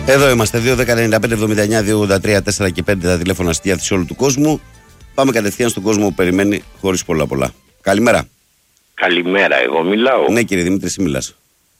Εδώ είμαστε, 2-10-95-79-283-4 και 5 τα τηλέφωνα στη διάθεση όλου του κόσμου. Πάμε κατευθείαν στον κόσμο που περιμένει χωρίς πολλά. Καλημέρα. Καλημέρα, εγώ μιλάω. Ναι, κύριε Δημήτρη, εσύ μιλάς.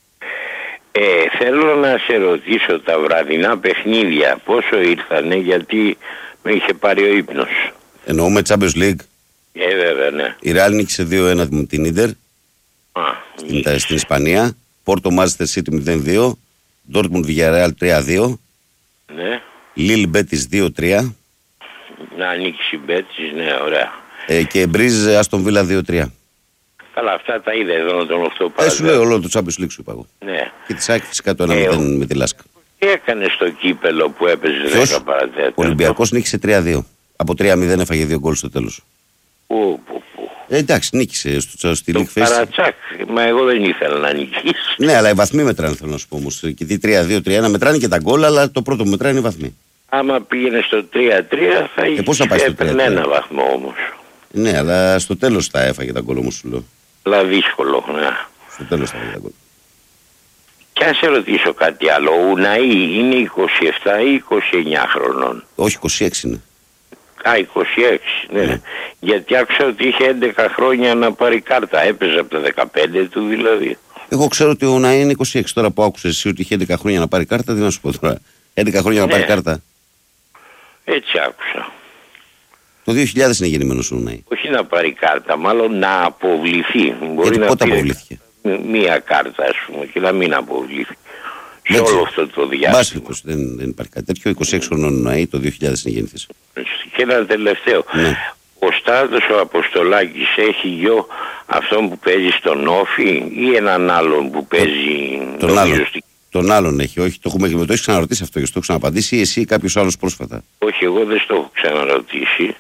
Θέλω να σε ρωτήσω τα βραδινά παιχνίδια πόσο ήρθανε, γιατί με είχε πάρει ο ύπνος. Εννοούμε Champions League. Βέβαια, ναι. Η Real νίκησε 2-1 με την Ίντερ στην Ισπανία. Πόρτο Manchester City 0-2. Dortmund Villarreal 3-2. Ναι. Lille Betis 2-3. Να ανοίξει η Betis, ναι, ωραία. Και Breeze Aston Villa 2-3. Καλά, αυτά τα είδα εδώ τον 8 παραδείγμα. Σου λέει όλο το Champions League, σου είπα εγώ. Ναι. Και τη ΑΕΚ φυσικά το 1-0 με τη Λάσκα. Τι έκανε στο κύπελο που έπαιζε 10 παρατέταρτο? Ο Ολυμπιακός νίκησε 3-2. Από 3-0 έφαγε 2 γκολ στο τέλος. Πού. Εντάξει, νίκησε στη League Face. Παρατσάκ, μα εγώ δεν ήθελα να νικήσει. Ναι, αλλά οι βαθμοί μετράνε, θέλω να σου πω όμως. Γιατί 3-2-3-1 μετράνε και τα γκολ, αλλά το πρώτο που μετράνε είναι οι βαθμοί. Άμα πήγαινε στο 3-3 θα είχε ένα βαθμό όμως. Ναι, αλλά στο τέλος θα έφαγε τα γκολ όμως, σου λέω. Αλλά δύσκολο, ναι. Στο τέλος θα έφαγε τα γκολ. Και αν σε ρωτήσω κάτι άλλο, ο Ουναή είναι 27 ή 29 χρονών? Όχι, 26 είναι. 26, ναι. Γιατί άκουσα ότι είχε 11 χρόνια να πάρει κάρτα. Έπαιζε από τα 15 του δηλαδή. Εγώ ξέρω ότι ο Ουναή είναι 26. Τώρα που άκουσες εσύ ότι είχε 11 χρόνια να πάρει κάρτα, τι να σου πω τώρα. 11 χρόνια να πάρει κάρτα. Έτσι άκουσα. Το 2000 είναι γεννημένος ο Ουναή. Όχι να πάρει κάρτα, μάλλον να αποβληθεί. Γιατί πότε αποβλήθηκε? Μία κάρτα, ας πούμε, και να μην αποβληθεί. Σε όλο αυτό το διάστημα. Δεν υπάρχει κάτι τέτοιο. 26 χρονών Ουναή, το 2000 είναι γεννήθης. Και ένα τελευταίο. Ναι. Ο Στράτος ο Αποστολάκης έχει γιο αυτόν που παίζει στον Όφη ή έναν άλλον που παίζει τον άλλον έχει, όχι, το έχεις ξαναρωτήσει αυτό και το έχω ξαναπαντήσει, ή εσύ ή κάποιος άλλος πρόσφατα? Όχι, εγώ δεν το έχω ξαναρωτήσει.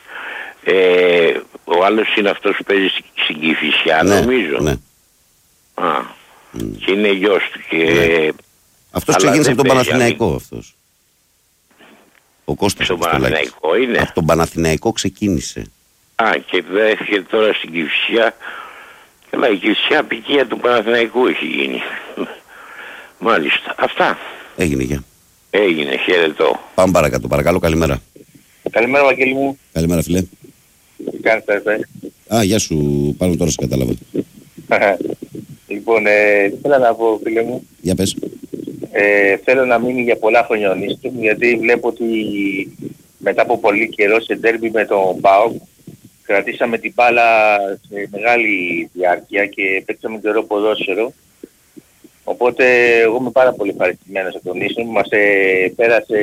Ο άλλος είναι αυτός που παίζει στην Κηφισιά, νομίζω. Ναι. Και είναι γιος του. Και... αυτός ξεκίνησε από τον Παναθηναϊκό αυτός. Ο Κώστας στον Παναθηναϊκό είναι. Από τον Παναθηναϊκό ξεκίνησε. Και έφυγε τώρα στην Κηφισιά. Καλά, η Κηφισιά απικία του Παναθηναϊκού έχει γίνει. Μάλιστα. Αυτά. Έγινε, γεια. Έγινε, χαιρετώ. Πάμε παρακάτω, παρακαλώ, καλημέρα. Καλημέρα, Βαγγέλη μου. Καλημέρα, φίλε. Τι κάνεις, γεια σου, πάνω τώρα σε κατάλαβα. Λοιπόν, θέλω να πω, φίλε μου. Για πες. Θέλω να μείνει για πολλά χρόνια ο Νίστρο, γιατί βλέπω ότι μετά από πολύ καιρό σε ντέρμπι με τον ΠΑΟΚ κρατήσαμε την μπάλα σε μεγάλη διάρκεια και παίξαμε καιρό ποδόσφαιρο. Οπότε εγώ είμαι πάρα πολύ ευχαριστημένος από τον Νίστρο. Μας πέρασε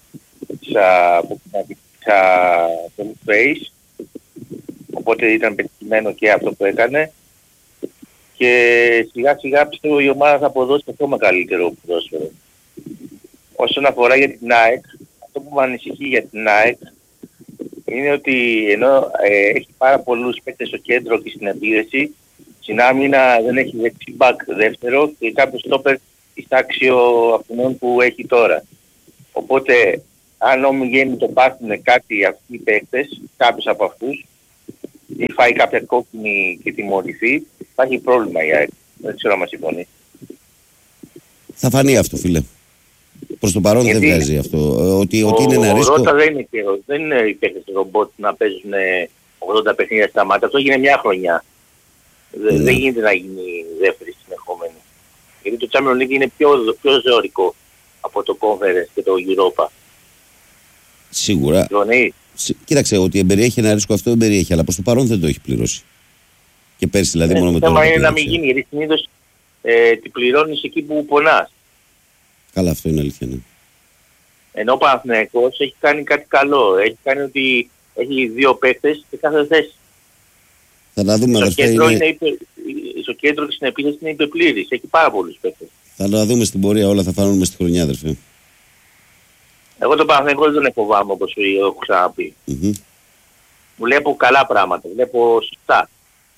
το face. Οπότε ήταν πετυχημένο και αυτό που έκανε. Και σιγά σιγά πιστεύω η ομάδα θα αποδώσει ακόμα καλύτερο ποδόσφαιρο. Όσον αφορά για την ΑΕΚ, αυτό που με ανησυχεί για την ΑΕΚ είναι ότι ενώ έχει πάρα πολλούς παίκτες στο κέντρο και στην επίδεση, στην άμυνα δεν έχει δεξί μπακ δεύτερο και κάποιο στόπερ της τάξης αυτών που έχει τώρα. Οπότε αν ομιγέννη το πάθουν κάτι αυτοί οι παίκτες, κάποιος από αυτούς, ή φάει κάποια κόκκινη και τιμωρηθεί, θα έχει πρόβλημα η ΑΕΚ. Δεν ξέρω αν μας συμφωνεί. Θα φανεί αυτό, φίλε. Προς το παρόν δεν βγάζει αυτό. Ότι είναι ένα ρίσκο. Ο Ρώτα δεν είναι οι παίκτες ρομπότ να παίζουν 80 παιχνίδια στα μάτια. Αυτό έγινε μια χρονιά. Δεν γίνεται να γίνει δεύτερη συνεχόμενη. Γιατί το Champions League είναι πιο ζεωρικό από το Conference και το Europa. Σίγουρα. Κοίταξε, ότι η εμπειρία έχει ένα ρίσκο, αυτό εμπεριέχει, αλλά προς το παρόν δεν το έχει πληρώσει. Και πέρσι δηλαδή μόνο με το. Το θέμα είναι να μην γίνει, γιατί συνήθως την πληρώνεις εκεί που πονάς. Καλά, αυτό είναι αλήθεια, ναι. Ενώ ο Παναθηναϊκός έχει κάνει κάτι καλό. Έχει κάνει ότι έχει δύο παίκτες σε κάθε θέση. Θα τα δούμε, στο κέντρο και στην επίθεση είναι υπεπλήρης. Έχει πάρα πολλούς παίκτες. Θα τα δούμε στην πορεία, όλα θα φανούν στη χρονιά, αδερφέ. Εγώ τον Παναθηναϊκό δεν φοβάμαι, όπως έχω ξαναπεί. Βλέπω καλά πράγματα, βλέπω σωστά.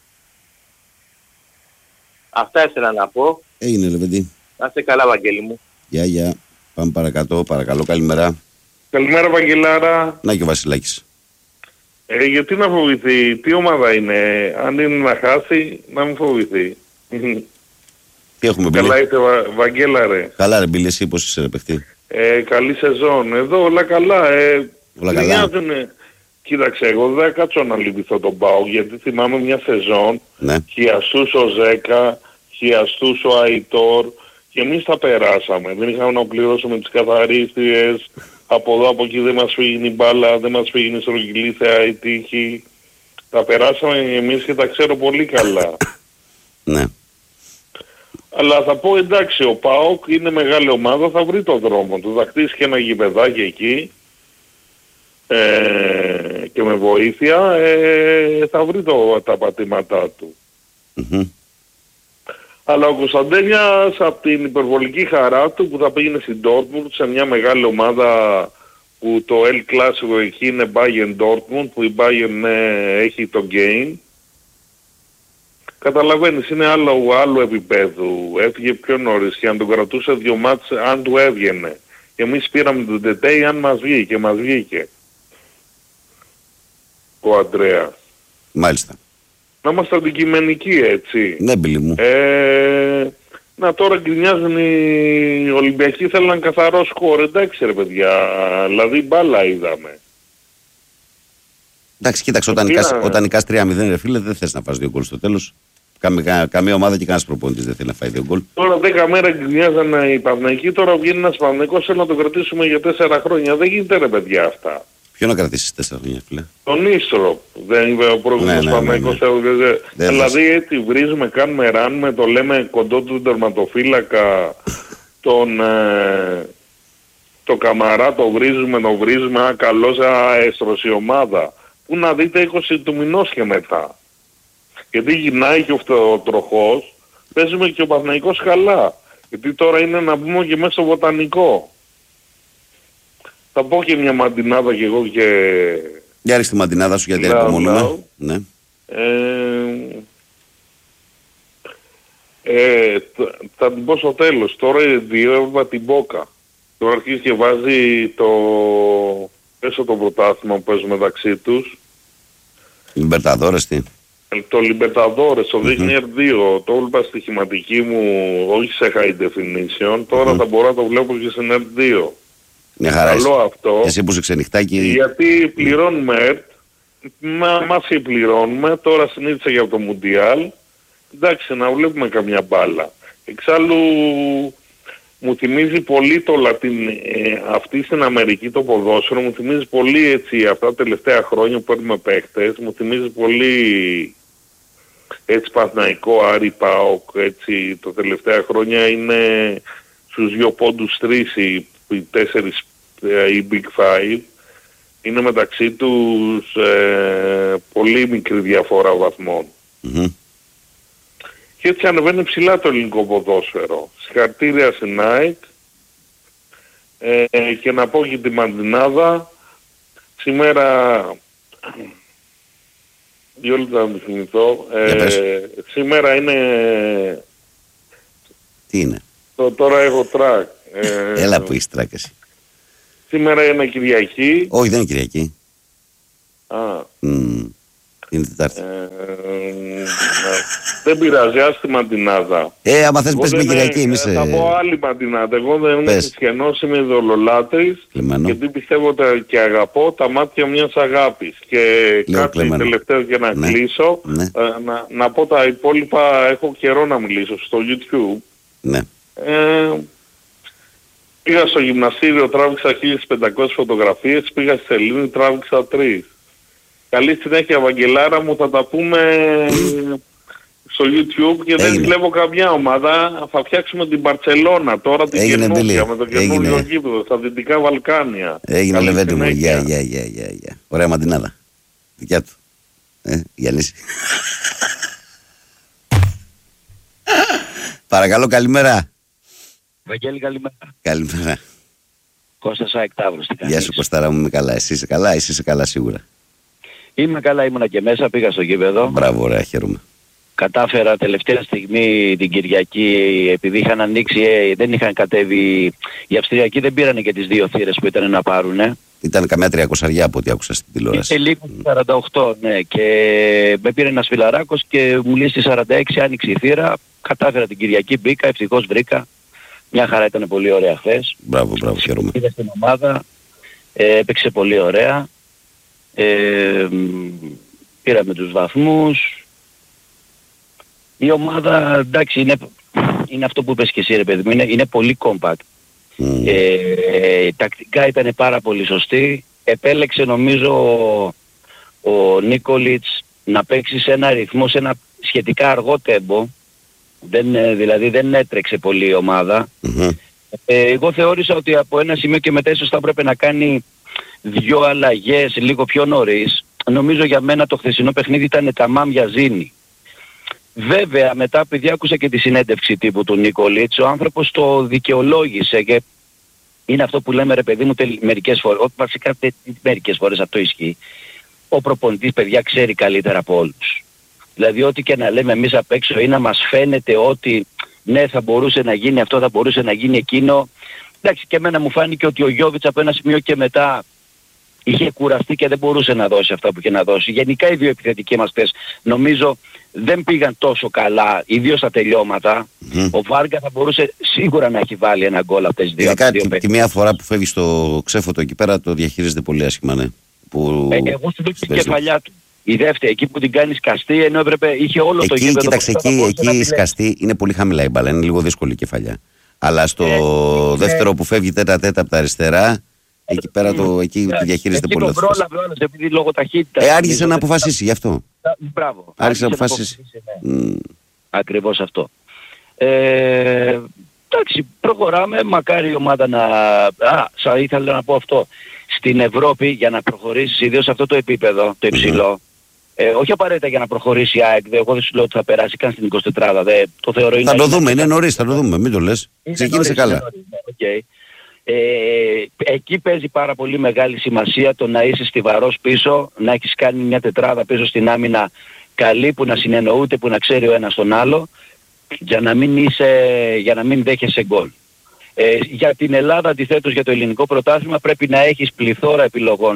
Αυτά ήθελα να πω. Έγινε, Λεβέντη. Να είστε καλά, Βαγγέλη μου. Γεια. Πάμε παρακάτω, παρακαλώ, καλημέρα. Καλημέρα, Βαγγελάρα. Να και ο Βασιλάκης. Γιατί να φοβηθεί, τι ομάδα είναι, αν είναι να χάσει, να μην φοβηθεί. Τι έχουμε πει. Καλά είσαι, Βαγγέλα, ρε. Καλά, ρε, Μπίλη, εσύ πώς είσαι, ρε, παιχτή. Καλή σεζόν. Εδώ όλα καλά. Όλα καλά. Κοίταξε, εγώ δεν θα κάτσω να λυπηθώ τον ΠΑΟΚ, γιατί θυμάμαι μια σεζόν, ναι. χιαστούς ο Ζέκα, χιαστούς ο Αϊτόρ, και εμείς τα περάσαμε. Δεν είχαμε να πληρώσουμε τις καθαρίστριες, από εδώ από εκεί δεν μας φύγει η μπάλα, δεν μας φύγει η στρογγυλήθεα, η τύχη. Τα περάσαμε εμείς και τα ξέρω πολύ καλά. Ναι. Αλλά θα πω, εντάξει, ο ΠΑΟΚ είναι μεγάλη ομάδα, θα βρει τον δρόμο του, θα χτίσει και ένα γηπεδάκι εκεί, και με βοήθεια θα βρει τα πατήματά του. Αλλά ο Κωνσταντέλιας, από την υπερβολική χαρά του που θα πήγαινε στην Dortmund, σε μια μεγάλη ομάδα που το El Clasico εκεί είναι Bayern Dortmund, που η Bayern έχει το game, καταλαβαίνεις, είναι άλλο επίπεδο. Έφυγε πιο νωρίς και αν τον κρατούσε 2 μάτς, αν του έβγαινε. Και εμείς πήραμε τον Τετέι αν μας βγήκε. Ο Αντρέα. Μάλιστα. Να είμαστε αντικειμενικοί, έτσι. Ναι, Μπίλη μου. Να τώρα γκρινιάζουν οι Ολυμπιακοί, θέλουν καθαρό σκορ. Εντάξει ρε παιδιά, δηλαδή μπάλα είδαμε. Εντάξει, κοίταξε, όταν νικάς 3-0 ρε φίλε, δεν θες να φας 2 γκολ στο τέλος. Καμία ομάδα και κανένας προπονητής δεν θέλει να φάει 2 γκολ. Τώρα 10 μέρες γκρινιάζαν οι Παναθηναϊκοί, τώρα βγαίνει ένας Παναθηναϊκός, θέλει να το κρατήσουμε για 4 χρόνια. Δεν γίνεται ρε παιδιά αυτά. Ποιο να κρατήσεις 4 χρόνια, φίλε? Τον Ίστρο, δεν είπε ο προηγούμενος Παναθηναϊκός. Δηλαδή έτσι βρίζουμε, κάνουμε, ράνουμε, το λέμε κοντό του τερματοφύλακα, το Καμαρά το βρίζουμε, καλός αέστρος η ομάδα. Πού να δείτε 20 του μηνός και μετά. Γιατί γυρνάει και ο τροχός, παίζουμε και ο Παναθηναϊκός καλά. Γιατί τώρα είναι να μπούμε και μέσα στο βοτανικό. Θα πω και μια μαντινάδα κι εγώ και... Για ρίξτε τη μαντινάδα σου γιατί υπομονούμε. Ναι. Θα την πω στο τέλος. Τώρα διέβα την Μπόκα. Τώρα αρχίζει και βάζει πέσω το πρωτάθλημα που παίζουν μεταξύ τους. Λιμπερταδόρες τι? Το Λιμπερταδόρες, το δείχνει R2. Το έβλεπα στη σχηματική μου, όχι σε high definition. Τώρα θα μπορώ να το βλέπω και στην R2. Μια χαρά. Καλό αυτό. Εσύ που είσαι ξενυχτάκι. Γιατί πληρώνουμε μας πληρώνουμε, τώρα συνήθισα για το Μουντιάλ. Εντάξει, να βλέπουμε καμιά μπάλα. Εξάλλου μου θυμίζει πολύ το αυτή στην Αμερική το ποδόσφαιρο, μου θυμίζει πολύ έτσι αυτά τα τελευταία χρόνια που παίρνουμε παίχτες, μου θυμίζει πολύ έτσι Παναθηναϊκό, Άρη, ΠΑΟΚ, έτσι τα τελευταία χρόνια είναι στους 2 πόντους 3 οι 4 οι Big Five, είναι μεταξύ τους πολύ μικρή διαφορά βαθμών. Και έτσι ανεβαίνει ψηλά το ελληνικό ποδόσφαιρο. Συγχαρητήρια στην ΑΕΚ, και να πω και τη μαντινάδα, σήμερα, 2 λεπτά να το θυμηθώ, σήμερα είναι... Τι είναι? Τώρα έχω τρακ. Έλα που έχεις τρακ εσύ. Σήμερα είναι Κυριακή. Όχι, δεν είναι Κυριακή. Είναι Τετάρτη. Δεν πειράζει, ας τη μαντινάδα. Άμα θες πες με Κυριακή. Θα πω άλλη μαντινάδα. Εγώ δεν είμαι χριστιανός, είμαι ειδωλολάτρης. Γιατί πιστεύω και αγαπώ τα μάτια μιας αγάπης. Και κάτι τελευταίο για να κλείσω. Να πω τα υπόλοιπα, έχω καιρό να μιλήσω στο YouTube. Ναι. Πήγα στο γυμναστήριο, τράβηξα 1500 φωτογραφίες, πήγα στη σελήνη, τράβηξα 3. Καλή συνέχεια, Βαγγελάρα μου, θα τα πούμε στο YouTube και δεν βλέπω καμιά ομάδα. Θα φτιάξουμε την Μπαρτσελώνα τώρα, την καινούργια, με το καινούργιο γήπεδο, στα Δυτικά Βαλκάνια. Έγινε Λεβέντη μου, γεια. Ωραία μαντινάδα. Δικιά του. Γιάννης. Παρακαλώ, καλημέρα. Βαγγέλη, καλημέρα. Καλημέρα. Κώστας ΑΕΚ Ταύρος, τι κάνεις? Γεια σου Κωστάρα μου, είμαι καλά. Εσύ είσαι καλά? Εσύ είσαι καλά σίγουρα? Είμαι καλά, ήμουνα και μέσα, πήγα στο γήπεδο. Μπράβο, ωραία, χαίρομαι. Κατάφερα τελευταία στιγμή την Κυριακή, επειδή είχαν ανοίξει, δεν είχαν κατέβει, οι Αυστριακοί δεν πήρανε και τις 2 θύρες που ήταν να πάρουνε. Ήταν καμιά 300 από ό,τι άκουσα στην τηλεόραση. Λίγο 48, ναι, και με πήρε ένας φιλαράκος και μου λέει στις 46 άνοιξε η θύρα, κατάφερα την Κυριακή, μπήκα, ευτυχώς βρήκα. Μια χαρά, ήταν πολύ ωραία χθες. Μπράβο, χαίρομαι. Είδα στην ομάδα, έπαιξε πολύ ωραία. Πήραμε τους βαθμούς. Η ομάδα, εντάξει, είναι αυτό που είπες και εσύ ρε παιδί μου, είναι πολύ compact. Τακτικά ήταν πάρα πολύ σωστή. Επέλεξε νομίζω ο Νίκολιτς να παίξει σε ένα ρυθμό, σε ένα σχετικά αργό τέμπο. Δηλαδή δεν έτρεξε πολύ η ομάδα. Εγώ θεώρησα ότι από ένα σημείο και μετά ίσως θα έπρεπε να κάνει 2 αλλαγές λίγο πιο νωρίς. Νομίζω για μένα το χθεσινό παιχνίδι ήταν ταμάμ για ζήνη. Βέβαια μετά, επειδή άκουσα και τη συνέντευξη τύπου του Νίκολιτς, ο άνθρωπος το δικαιολόγησε και είναι αυτό που λέμε ρε παιδί μου μερικές φορές, βασικά μερικές φορές αυτό ισχύει. Ο προπονητής, παιδιά, ξέρει καλύτερα από όλους. Δηλαδή ό,τι και να λέμε εμείς απ' έξω ή να μας φαίνεται ότι ναι θα μπορούσε να γίνει αυτό, θα μπορούσε να γίνει εκείνο. Εντάξει, και εμένα μου φάνηκε ότι ο Γιώβιτς από ένα σημείο και μετά είχε κουραστεί και δεν μπορούσε να δώσει αυτά που είχε να δώσει. Γενικά οι δύο επιθετικοί μας χθες νομίζω δεν πήγαν τόσο καλά, ιδίως στα τελειώματα. Ο Βάργα θα μπορούσε σίγουρα να έχει βάλει ένα γκολ από τις δύο. Ειδικά τη μία φορά που φεύγει στο ξέφωτο εκεί πέρα το διαχειρίζεται πολύ άσχημα, ναι. Εγώ σου δείξω την κεφαλιά του. Η δεύτερη, εκεί που την κάνει σκαστή, ενώ έπρεπε, είχε όλο το γήπεδο. Κοίταξε, εκεί η σκαστή είναι πολύ χαμηλά η μπάλα, είναι λίγο δύσκολη η κεφαλιά. Αλλά στο δεύτερο που φεύγει τέτα-τέτα από τα αριστερά, εκεί πέρα εκεί τη διαχειρίζεται πολύ. Εκεί τον πρόλαβε ο άλλος, επειδή λόγω ταχύτητα. Άργησε να αποφασίσει γι' αυτό. Μπράβο. Άρχισε να αποφασίσει. Ακριβώς αυτό. Εντάξει, προχωράμε. Μακάρι η ομάδα να... ήθελα να πω αυτό. Στην Ευρώπη για να προχωρήσει, ιδίως σε αυτό το επίπεδο, το υψηλό, όχι απαραίτητα για να προχωρήσει η ΑΕΚ, εγώ δεν σου λέω ότι θα περάσει καν στην 24, το θεωρώ είναι... Θα το δούμε, είναι νωρίς, θα το δούμε, μην το λες. Ξεκίνησε καλά. Εκεί παίζει πάρα πολύ μεγάλη σημασία το να είσαι στιβαρός πίσω, να έχεις κάνει μια τετράδα πίσω στην άμυνα καλή, που να συνεννοούνται, που να ξέρει ο ένας τον άλλο, για να μην δέχεσαι γκολ. Για την Ελλάδα, αντιθέτως για το ελληνικό πρωτάθλημα, πρέπει να έχεις πληθώρα επιλογών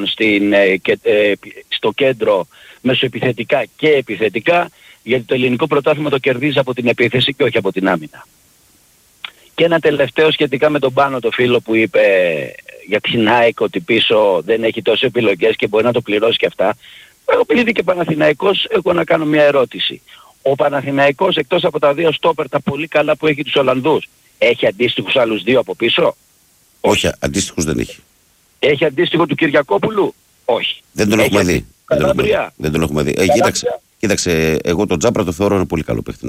στο κέντρο μεσοεπιθετικά και επιθετικά, γιατί το ελληνικό πρωτάθλημα το κερδίζει από την επίθεση και όχι από την άμυνα. Και ένα τελευταίο σχετικά με τον Πάνο, το φίλο που είπε για την ΑΕΚ ότι πίσω δεν έχει τόσες επιλογές και μπορεί να το πληρώσει και αυτά. Εγώ επειδή και Παναθηναϊκός έχω να κάνω μια ερώτηση. Ο Παναθηναϊκός εκτός από τα δύο στόπερ τα πολύ καλά που έχει τους Ολλανδούς, έχει αντίστοιχους άλλους δύο από πίσω? Όχι, αντίστοιχους δεν έχει. Έχει αντίστοιχο του Κυριακόπουλου? Όχι. Δεν τον έχουμε δει. Δεν τον έχουμε δει. Κοίταξε, εγώ τον Τζάπρα το θεωρώ ένα πολύ καλό παίχτη. Ναι.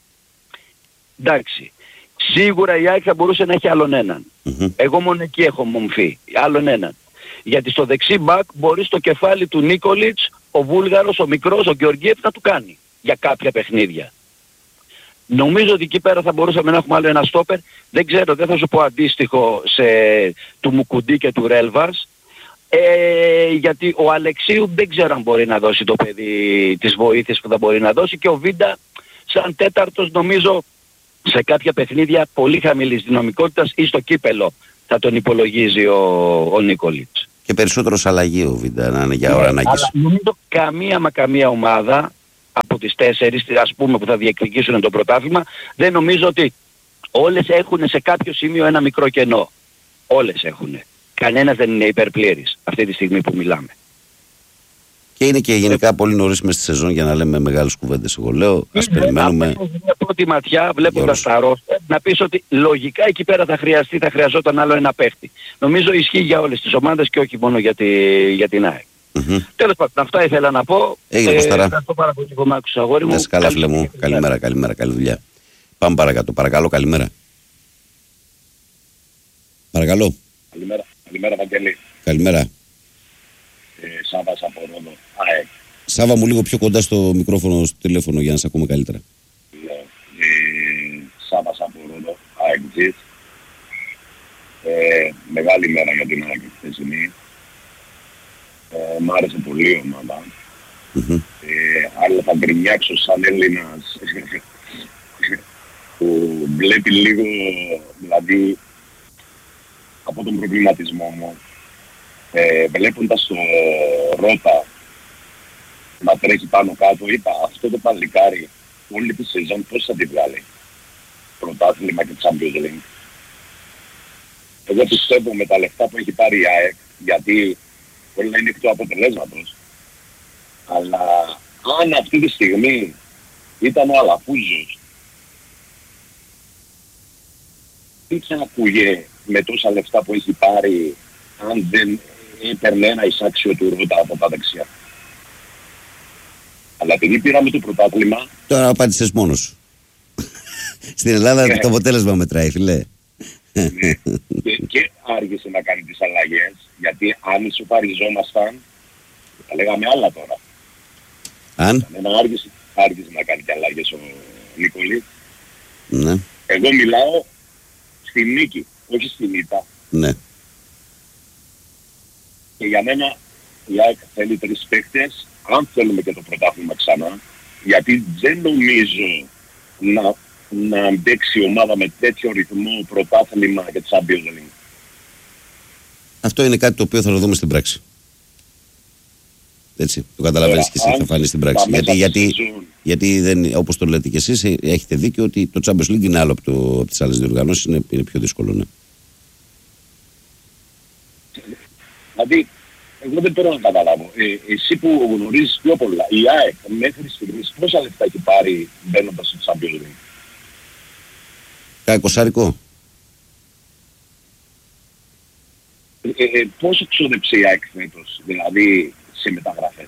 Εντάξει. Σίγουρα η ΑΕΚ θα μπορούσε να έχει άλλον έναν. Εγώ μόνο εκεί έχω μομφή. Άλλον έναν. Γιατί στο δεξί μπακ μπορεί στο κεφάλι του Νίκολιτς, ο Βούλγαρος, ο μικρός, ο Γεωργίευ να του κάνει για κάποια παιχνίδια. Νομίζω ότι εκεί πέρα θα μπορούσαμε να έχουμε άλλο ένα στόπερ. Δεν ξέρω, δεν θα σου πω αντίστοιχο του Μουκουντή και του Ρέλβας. Γιατί ο Αλεξίου δεν ξέρω αν μπορεί να δώσει το παιδί τις βοήθειες που θα μπορεί να δώσει, και ο Βίντα σαν τέταρτος νομίζω σε κάποια παιχνίδια πολύ χαμηλής δυναμικότητας ή στο κύπελο θα τον υπολογίζει ο Νίκολιτς. Και περισσότερο αλλαγή ο Βίντα να είναι για ώρα ανάγκης. Αλλά νομίζω καμία ομάδα από τις 4 ας πούμε που θα διεκδικήσουν το πρωτάθλημα, δεν νομίζω ότι όλες έχουν σε κάποιο σημείο ένα μικρό κενό. Όλες έχουν. Κανένας δεν είναι υπερπλήρης αυτή τη στιγμή που μιλάμε. Και είναι και γενικά πολύ νωρίς μες στη σεζόν για να λέμε μεγάλες κουβέντες. Εγώ λέω, ας περιμένουμε. Μια πρώτη ματιά βλέποντας τα ρόστερ να πεις ότι λογικά εκεί πέρα θα χρειαζόταν άλλο ένα παίχτη. Νομίζω ισχύει για όλες τις ομάδες και όχι μόνο για την ΑΕΚ. Τέλος πάντων, αυτά ήθελα να πω. Ευχαριστώ πάρα πολύ που με άκουσες, αγόρι μου. Να είσαι καλά, φίλε μου. Καλημέρα, καλή δουλειά. Πάμε παρακάτω. Παρακαλώ, καλημέρα. Παρακαλώ. Καλημέρα, Βαγγέλη. Καλημέρα. Σάββας από Ρόδο, ΑΕΚ. Σάββα μου λίγο πιο κοντά στο μικρόφωνο, στο τηλέφωνο για να σε ακούμε καλύτερα. Σάββας από Ρόδο, ΑΕΚ. Μεγάλη μέρα για την ΑΕΚ χθεσινή. Μ' άρεσε πολύ η ομάδα. Αλλά θα γκρινιάξω σαν Έλληνας που βλέπει λίγο, δηλαδή από τον προβληματισμό μου, βλέποντας το Ρότα να τρέχει πάνω κάτω, είπα αυτό το παλικάρι όλη τη σεζόν πώς θα τη βγάλει? Πρωτάθλημα και Champions League. Εγώ πιστεύω με τα λεφτά που έχει πάρει η ΑΕΚ, γιατί μπορεί να είναι εκ του αποτελέσματος, αλλά αν αυτή τη στιγμή ήταν ο Αλαφούζος, τι θα ακούγε με τόσα λεφτά που έχει πάρει αν δεν έπαιρνε ένα εισάξιο του Ρότα από τα δεξιά. Αλλά επειδή πήραμε το πρωτάθλημα... Τώρα απάντησες μόνος. Στην Ελλάδα το αποτέλεσμα μετράει, φιλέ. Ναι. Και άργησε να κάνει τις αλλαγές, γιατί αν ισοφαριζόμασταν, θα λέγαμε άλλα τώρα. Αν? Άργησε να κάνει και αλλαγές ο Νικολής. Ναι. Εγώ μιλάω στη νίκη, όχι στη ήττα. Ναι. Και για μένα η ΑΕΚ θέλει 3 παίκτες, αν θέλουμε και το πρωτάθλημα ξανά, γιατί δεν νομίζω να αντέξει η ομάδα με τέτοιο ρυθμό πρωτάθλημα και Champions League. Αυτό είναι κάτι το οποίο θα το δούμε στην πράξη. Έτσι, το καταλαβαίνεις και εσύ, θα φανεί στην πράξη. Γιατί δεν, όπως το λέτε και εσείς, έχετε δίκιο ότι το Champions League είναι άλλο από τις άλλες διοργανώσεις, είναι πιο δύσκολο, ναι. Δηλαδή, εγώ δεν μπορώ να καταλάβω. Εσύ που γνωρίζεις πιο πολλά, η ΑΕΚ μέχρι στιγμής πόσα λεφτά έχει πάρει μπαίνοντας στο Champions League? Κακοσάρικο. Πόσο ξόδεψε η ΑΕΚ φέτος, δηλαδή σε μεταγραφές?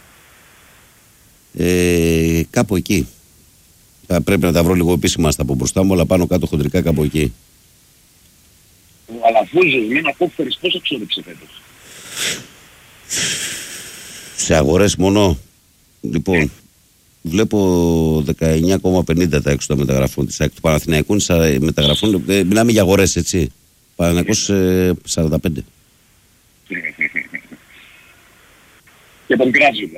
Κάπου εκεί. Θα πρέπει να τα βρω λίγο επίσημα στα από μπροστά μου, αλλά πάνω κάτω χοντρικά κάπου εκεί. Ο Αλαφούζος με ένα κόφτερης πόσο ξόδεψε φέτος? Σε αγορές μόνο. Λοιπόν, βλέπω 19,50 τα έξοδα μεταγραφών της ΑΕΚ του Παναθηναϊκού μεταγραφών. Μιλάμε για αγορές, έτσι. Παναθηναϊκός 45. Και τον κράζουν.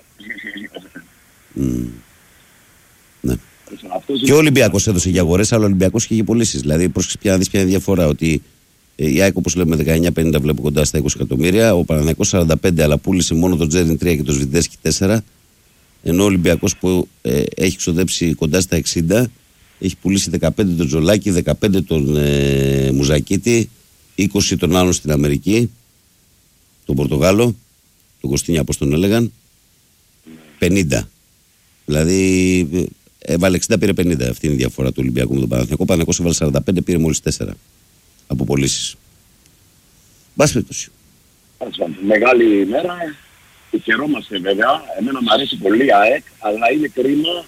Ναι. Και ο Ολυμπιακός έδωσε για αγορές, αλλά ο Ολυμπιακός είχε πωλήσεις. Δηλαδή, πρόσεξε πια να δεις ποια είναι η διαφορά. Ότι η ΑΕΚ, όπως λέμε, 19,50 βλέπω κοντά στα 20 εκατομμύρια. Ο Παναθηναϊκός 45, αλλά πούλησε μόνο τον Τζέριν 3 και τον Σβιντέσκι 4. Ενώ ο Ολυμπιακός που έχει ξοδέψει κοντά στα 60, έχει πουλήσει 15 τον Τζολάκη, 15 τον Μουζακίτη, 20 τον άλλον στην Αμερική, τον Πορτογάλο, τον Κωστίνια, όπως τον έλεγαν, 50. Δηλαδή έβαλε 60, πήρε 50. Αυτή είναι η διαφορά του Ολυμπιακού με τον Παναθηναϊκό. Ο Παναθηναϊκός έβαλε 45, πήρε μόλις 4 από πωλήσεις. Μπας περιπτώσει. Μεγάλη ημέρα. Χαιρόμαστε βέβαια. Εμένα μου αρέσει πολύ η ΑΕΚ, αλλά είναι κρίμα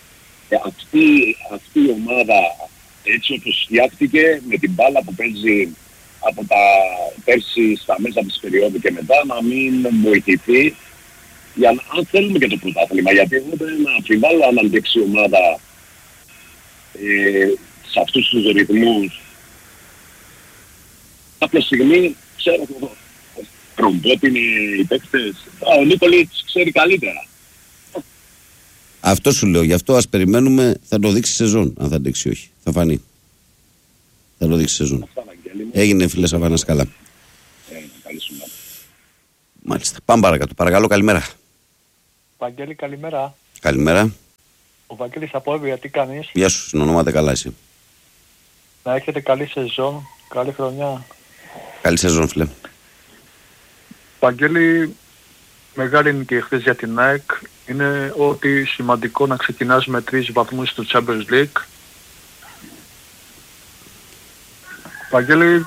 αυτή η ομάδα έτσι όπως φτιάχτηκε, με την μπάλα που παίζει από τα πέρσι στα μέσα της περίοδου και μετά, να μην βοηθηθεί για να, αν θέλουμε και το πρωτάθλημα, γιατί εγώ δεν αμφιβάλλω αν αντέξει η ομάδα σε αυτούς τους ρυθμούς. Κάποια στιγμή ξέρω εγώ Κρομπότινοι οι παίκτες, ο Νίκολιτς ξέρει καλύτερα. Αυτό σου λέω, γι' αυτό ας περιμένουμε, θα το δείξει σεζόν, αν θα αντέξει όχι. Θα φανεί. Θα το δείξει σεζόν. Έγινε, φίλε Σαββάνας, καλά. Καλή σου μέρα. Μάλιστα. Πάμε παρακάτω. Παρακαλώ, καλημέρα. Βαγγέλη, καλημέρα. Καλημέρα. Ο Βαγγέλης από Εύβοια, τι κάνεις? Γεια σου, συνονόμαται καλά εσύ. Να έχετε καλή σεζόν, καλή χρονιά. Καλή σεζόν, φίλε. Βαγγέλη, μεγάλη νίκη χθες για την ΑΕΚ. Είναι ότι σημαντικό να ξεκινάς με 3 βαθμούς στο Champions League. Βαγγέλη,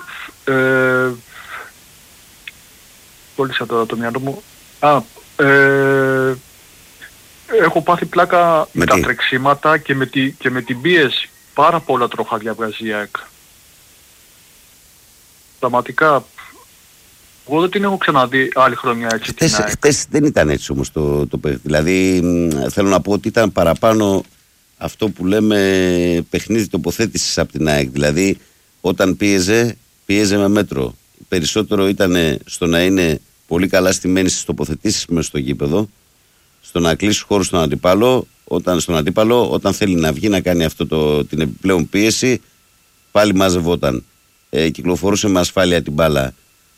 κόλλησα τώρα το μυαλό μου. Έχω πάθει πλάκα με τα τρεξίματα και με την πίεση. Πάρα πολλά τροχάδια βγάζει η ΑΕΚ. Πραγματικά, εγώ δεν την έχω ξαναδεί άλλη χρονιά έτσι. Χτες δεν ήταν έτσι όμως το παιχνίδι. Δηλαδή θέλω να πω ότι ήταν παραπάνω αυτό που λέμε παιχνίδι τοποθέτησης από την ΑΕΚ. Δηλαδή όταν πίεζε με μέτρο. Περισσότερο ήταν στο να είναι πολύ καλά στημένοι στις τοποθετήσεις μέσα στο γήπεδο, στο να κλείσει χώρο στον αντίπαλο, όταν θέλει να βγει να κάνει την επιπλέον πίεση, πάλι μαζευόταν. Κυκλοφορούσε με ασφάλεια την μπάλα.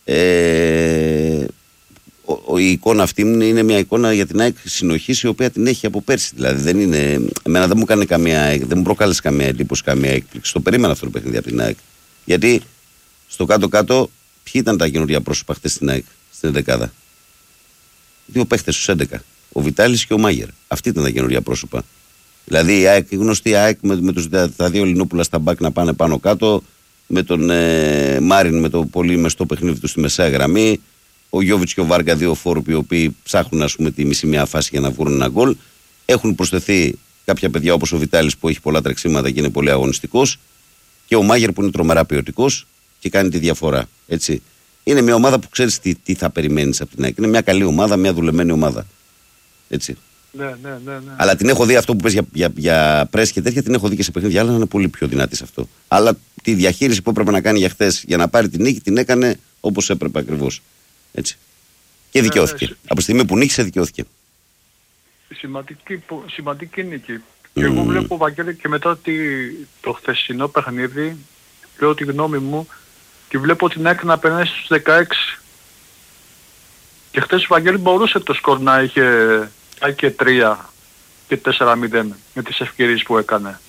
Η εικόνα αυτή είναι μια εικόνα για την ΑΕΚ συνοχής, η οποία την έχει από πέρσι. Δηλαδή δεν είναι, εμένα δεν μου προκάλεσε καμία εντύπωση, καμία έκπληξη. Το περίμενα αυτό το παιχνίδι από την ΑΕΚ. Γιατί Στο κάτω-κάτω, ποιοι ήταν τα καινούργια πρόσωπα χτες στην ΑΕΚ, στην 11η? 2 παίχτες στους 11. Ο Βιτάλης και ο Μάγερ. Αυτοί ήταν τα καινούργια πρόσωπα. Δηλαδή η ΑΕΚ, η γνωστή ΑΕΚ με τα 2 Λινόπουλα στα μπακ να πάνε πάνω κάτω, με τον Μάριν με το πολύ μεστό παιχνίδι του στη μεσαία γραμμή, ο Γιώβιτς και ο Βάργα, 2 φόρουποι οι οποίοι ψάχνουν ας πούμε, τη μισή μια φάση για να βγουν ένα γκολ. Έχουν προσθεθεί κάποια παιδιά όπως ο Βιτάλης που έχει πολλά τρεξίματα και είναι πολύ αγωνιστικός, και ο Μάγερ που είναι τρομερά ποιοτικός και κάνει τη διαφορά. Έτσι. Είναι μια ομάδα που ξέρεις τι θα περιμένεις από την ΑΕΚ. Είναι μια καλή ομάδα, μια δουλεμένη ομάδα. Έτσι. Ναι. Αλλά την έχω δει αυτό που πες για πρέσ και τέτοια, την έχω δει και σε παιχνίδια άλλα να είναι πολύ πιο δυνατή σε αυτό. Αλλά τη διαχείριση που έπρεπε να κάνει για χθες για να πάρει την νίκη την έκανε όπως έπρεπε ακριβώς. Έτσι. Και δικαιώθηκε. Από τη στιγμή που νίκησε, δικαιώθηκε. Σημαντική νίκη. Και εγώ βλέπω, Βαγγέλη, και μετά το χθεσινό παιχνίδι, λέω τη γνώμη μου, και βλέπω την ΑΕΚ να περνάει στους 16. Και χθες ο Βαγγέλη μπορούσε το σκορ να είχε και 3 και 4-0 με τις ευκαιρίες που έκανε.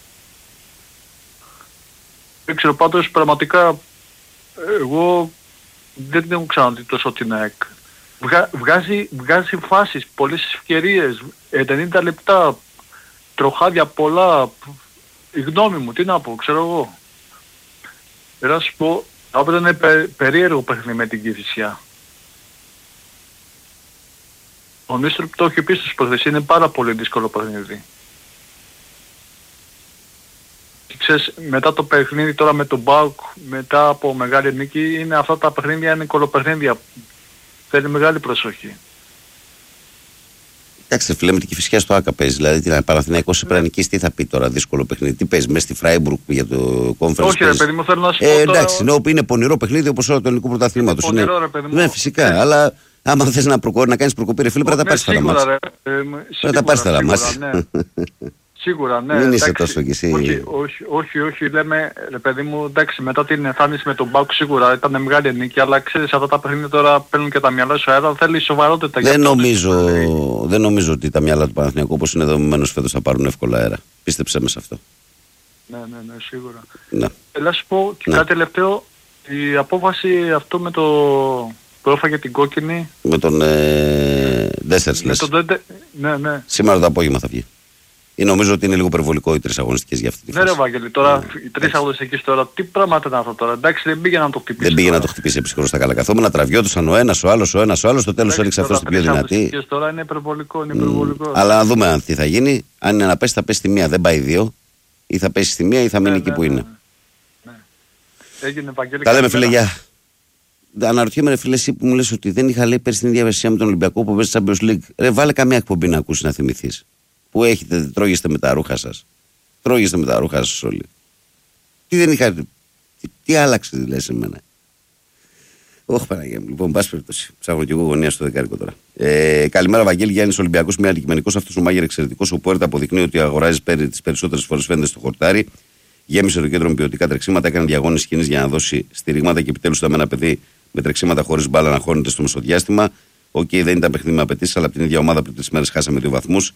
Δεν ξέρω, πάντως πραγματικά εγώ δεν έχω ξαναδεί τόσο την ΑΕΚ. Βγάζει φάσεις, πολλές ευκαιρίες, 90 λεπτά, τροχάδια πολλά. Η γνώμη μου, τι να πω, ξέρω εγώ. Να σου πω, αύριο είναι περίεργο παιχνίδι με την Κηφισιά. Ο Νίστροπ το έχει πει στους προχθές, είναι πάρα πολύ δύσκολο παιχνίδι. Και ξέρεις, μετά το παιχνίδι τώρα με τον ΠΑΟΚ, μετά από μεγάλη νίκη, είναι αυτά τα παιχνίδια, είναι κολοπαιχνίδια. Θέλει μεγάλη προσοχή. Εντάξει, φίλε, με την Κηφισιά στο ΆΚΑ παίζει. Δηλαδή, την Παναθηναϊκός Υπρανικής, τι θα πει τώρα, δύσκολο παιχνίδι. Τι παίζει, μέσα στη Φράιμπουργκ για το conference. Όχι, ρε παιδί μου, θέλω να σου πω. Εντάξει, είναι πονηρό παιχνίδι όπως όλο το ελληνικό πρωτάθλημα του. Ναι, φυσικά, αλλά άμα θες να κάνεις προκοπή, ρε φίλε, πρέπει να τα πάρεις τα μάτια. Πρέπει να τα πάρεις τα μάτια. Σίγουρα, ναι. Μην είσαι τόσο κι εσύ. Όχι, λέμε, ρε παιδί μου, εντάξει, μετά την εμφάνιση με τον ΠΑΟΚ σίγουρα ήταν μεγάλη νίκη, αλλά ξέρεις, αυτά τα παιχνίδια τώρα παίρνουν και τα μυαλά σου αέρα, θέλει σοβαρότητα. Δεν νομίζω ότι τα μυαλά του Παναθηναϊκού, όπως είναι δεδομένως φέτος, θα πάρουν εύκολα αέρα. Πίστεψε με σε αυτό. Ναι, σίγουρα. Ναι. Να σου πω και κάτι τελευταίο, η απόφαση αυτό με το που έφαγε την κόκκινη. Με τον Ντέσσερς, λες. Ναι. Σήμερα το απόγευμα θα βγει. Νομίζω ότι είναι λίγο υπερβολικό οι 3 αγωνιστικές για αυτή τη φάση. Ναι, ρε Βαγγέλη, τώρα οι 3 αγωνιστικές τώρα, τι πράγματα είναι αυτό τώρα. Εντάξει, δεν πήγε να το χτυπήσει. Δεν πήγε να το χτυπήσει ψυχρό στα καλά καθόμενα, τραβιόντουσαν ο ένας, ο άλλος, στο τέλος έριξε αυτός την πιο δυνατή. Τώρα είναι υπερβολικό, Αλλά να δούμε αν τι θα γίνει. Αν είναι να πέσει, θα πέσει στη μία, δεν πάει 2. Ή θα πέσει στη μία ή θα μείνει εκεί που είναι. Έγινε, Βαγγέλη. Τα λέμε, φίλε, γεια. Αναρωτιέμαι, ρε φίλε, εσύ που μου λες ότι δεν είχα λέει πέρσι την ίδια ευαισθησία με τον Ολυμπιακό που παίζει Champions League. Ρε, βάλε καμία εκπομπή να ακούσει να θυμηθείς. Που τρώγεστε με τα ρούχα σας. Τρώγεστε με τα ρούχα σας όλοι. Τι δεν είχα. Τι άλλαξε, δηλαδή, σε μένα. Όχι, Παναγία μου. Λοιπόν, πάση περιπτώσει. Ψάχνω κι εγώ γωνία στο δεκάρικο τώρα. Καλημέρα, Βαγγέλη. Γιάννης Ολυμπιακός, μια αντικειμενικός. Αυτός ο Μάγερ εξαιρετικός. Ο Πουέρτα αποδεικνύει ότι αγοράζει τις περισσότερες φορές φαίνεται στο χορτάρι. Γέμισε το κέντρο με ποιοτικά τρεξίματα. Έκανε διαγώνες κινήσεις για να δώσει στηρίγματα και επιτέλους είδαμε ένα παιδί με τρεξίματα χωρίς μπάλα να χώνεται στο μεσοδιάστημα. Οκ, δεν ήταν παιχνίδι με απαιτήσεις, αλλά από την ίδια ομάδα πριν 3 μέρες χάσαμε 2 βαθμούς.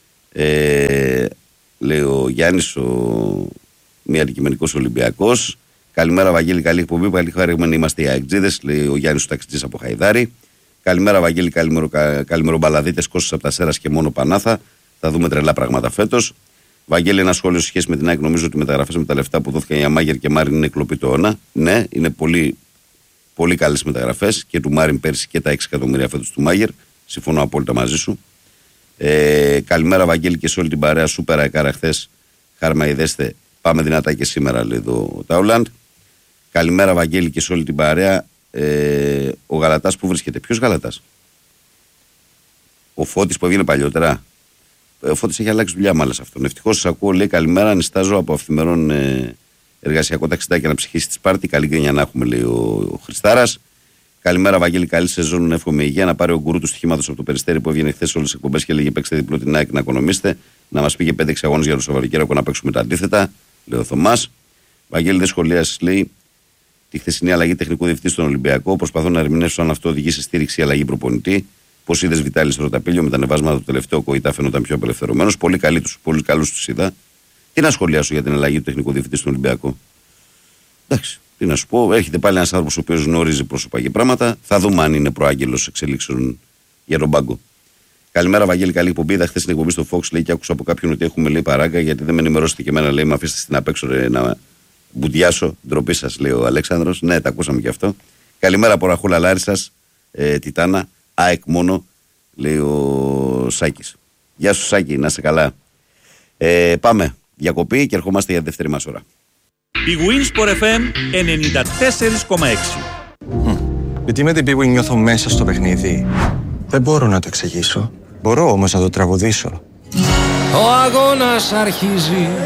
Λέει ο Γιάννης, μια αντικειμενικός Ολυμπιακός. Καλημέρα, Βαγγέλη, καλή εκπομπή. Καλή χαρούμενοι είμαστε οι αεκτζίδες, λέει ο Γιάννης, ο ταξιτζής από Χαϊδάρη. Καλημέρα, Βαγγέλη, καλημέρο μπαλαδίτες. Κώστας από τα Σέρας και μόνο Πανάθα. Θα δούμε τρελά πράγματα φέτος. Βαγγέλη, ένα σχόλιο σε σχέση με την ΑΕΚ. Νομίζω ότι οι μεταγραφές με τα λεφτά που δόθηκαν για Μάγερ και Μάριν είναι κλοπή το αιώνα. Ναι, είναι πολύ, πολύ καλές μεταγραφές και του Μάριν πέρσι και τα 6 εκατομμύρια φέτος του Μάγερ. Συμφωνώ απόλυτα μαζί σου. Καλημέρα, Βαγγέλη, και σε όλη την παρέα. Σούπερα εκάρα χθες. Χάρμα ειδέστε. Πάμε δυνατά και σήμερα, λέει εδώ ο Τάουλαντ. Καλημέρα, Βαγγέλη, και σε όλη την παρέα. Ο Γαλατάς που βρίσκεται. Ποιος Γαλατάς? Ο Φώτης που έβγαινε παλιότερα. Ο Φώτης έχει αλλάξει δουλειά μάλλον σε αυτόν. Ευτυχώς σας ακούω, λέει καλημέρα. Ανιστάζω από αυθημερών εργασιακό ταξιδάκι να ψυχήσει τη Σπάρτη. Καλή γκρίνια να έχουμε, λέει ο Χριστάρας. Καλημέρα, Βαγγέλη, καλή σεζόν. Εύχομαι υγεία. Να πάρει ο γκουρού του στοιχήματος από το Περιστέρι που έβγαινε χθες όλες τις εκπομπές και λέγε παίξτε διπλό την ΑΕΚ να οικονομήσετε. Να μας πήγε 5-6 αγώνες για το Σαββατοκύριακο να παίξουμε τα αντίθετα, λέει ο Θωμάς. Βαγγέλη, δεν σχολίασες, λέει, τη χθεσινή αλλαγή τεχνικού διευθυντή στον Ολυμπιακό. Προσπαθώ να ερμηνεύσω αν αυτό οδηγεί σε στήριξη ή αλλαγή προπονητή. Πώς είδες Βιτάλη στο Ρωταπήλιο με τα ανεβάσματα του τελευταίου Κοϊτά φαινόταν πιο απελευθερωμένος. Πολύ καλούς τους είδα. Τι να σχολιάσω για την αλλαγή του τεχνικού διευθυντή στον Ολυμπιακό. Εντάξει. Τι να σου πω, έρχεται πάλι ένας άνθρωπος ο οποίος γνωρίζει πρόσωπα και πράγματα. Θα δούμε αν είναι προάγγελος εξελίξεων για τον πάγκο. Καλημέρα, Βαγγέλη, καλή εκπομπή. Είδα χθες την εκπομπή στο Fox, λέει, και άκουσα από κάποιον ότι έχουμε, λέει, παράγκα, γιατί δεν με ενημερώσετε και εμένα, λέει, με αφήσετε στην απέξω, ρε, να μπουντιάσω. Ντροπή σας, λέει ο Αλέξανδρος. Ναι, τα ακούσαμε και αυτό. Καλημέρα από Ραχούλα Λάρισσας, Τιτάνα, ΑΕΚ μόνο, λέει ο Σάκης. Γεια σου, Σάκη, να είσαι καλά. Πάμε διακοπή και ερχόμαστε για δεύτερη μας ώρα. Η Winsport FM 94,6. Γιατί με την Big Win νιώθω μέσα στο παιχνίδι. Δεν μπορώ να το εξηγήσω. Μπορώ όμως να το τραγουδήσω. Ο αγώνας αρχίζει.